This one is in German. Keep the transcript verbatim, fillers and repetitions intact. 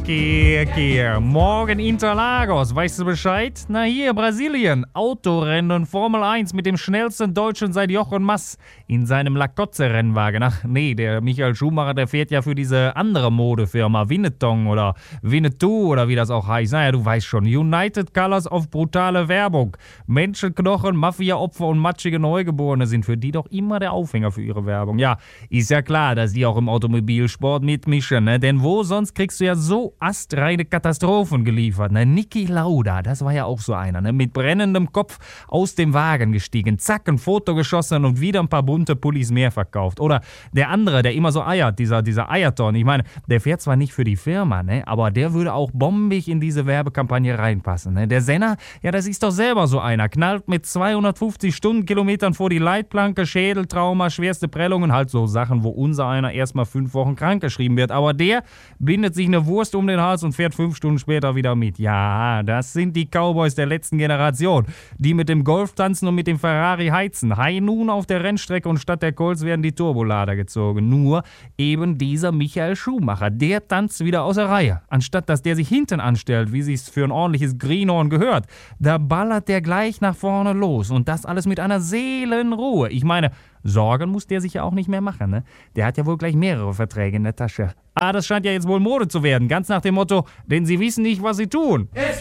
Kehr, kehr. Morgen Interlagos, weißt du Bescheid? Na hier, Brasilien. Autorennen Formel eins mit dem schnellsten Deutschen seit Jochen Mass in seinem Lakotze-Rennwagen. Ach nee, der Michael Schumacher, der fährt ja für diese andere Modefirma, Winnetou oder Winnetou oder wie das auch heißt. Naja, du weißt schon. United Colors of brutale Werbung. Menschenknochen, Mafia-Opfer und matschige Neugeborene sind für die doch immer der Aufhänger für ihre Werbung. Ja, ist ja klar, dass die auch im Automobilsport mitmischen, ne? Denn wo sonst kriegst du ja so astreine Katastrophen geliefert. Ne? Niki Lauda, das war ja auch so einer, ne? Mit brennendem Kopf aus dem Wagen gestiegen, zack, ein Foto geschossen und wieder ein paar bunte Pullis mehr verkauft. Oder der andere, der immer so eiert, dieser, dieser Eierton. Ich meine, der fährt zwar nicht für die Firma, ne? Aber der würde auch bombig in diese Werbekampagne reinpassen. Ne? Der Senna, ja, das ist doch selber so einer. Knallt mit zweihundertfünfzig Stundenkilometern vor die Leitplanke, Schädeltrauma, schwerste Prellungen, halt so Sachen, wo unser einer erstmal fünf Wochen krankgeschrieben wird. Aber der bindet sich eine Wurst um den Hals und fährt fünf Stunden später wieder mit. Ja, das sind die Cowboys der letzten Generation, die mit dem Golf tanzen und mit dem Ferrari heizen. High nun auf der Rennstrecke und statt der Colts werden die Turbolader gezogen. Nur eben dieser Michael Schumacher, der tanzt wieder aus der Reihe. Anstatt dass der sich hinten anstellt, wie sich's für ein ordentliches Greenhorn gehört, da ballert der gleich nach vorne los und das alles mit einer Seelenruhe. Ich meine, Sorgen muss der sich ja auch nicht mehr machen, ne? Der hat ja wohl gleich mehrere Verträge in der Tasche. Ah, das scheint ja jetzt wohl Mode zu werden, ganz nach dem Motto, denn sie wissen nicht, was sie tun.